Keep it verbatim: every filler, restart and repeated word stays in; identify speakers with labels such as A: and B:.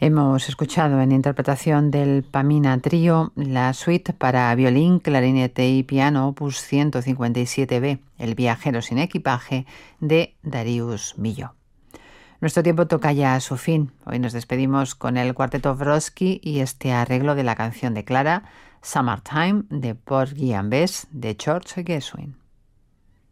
A: Hemos escuchado en interpretación del Pamina Trío la suite para violín, clarinete y piano opus ciento cincuenta y siete be, El viajero sin equipaje, de Darius Milhaud. Nuestro tiempo toca ya a su fin. Hoy nos despedimos con el cuarteto Wroski y este arreglo de la canción de Clara, Summertime, de Porgy and Bess, de George Gershwin.